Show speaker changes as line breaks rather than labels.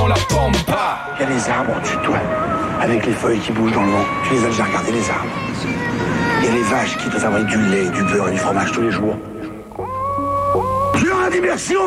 la pampa.
Il y a les arbres au-dessus de toi, avec les feuilles qui bougent dans le vent. Tu les as déjà regardés, les arbres? Il y a les vaches qui te fabriquent du lait, du beurre et du fromage tous les jours. Plus dans la diversion,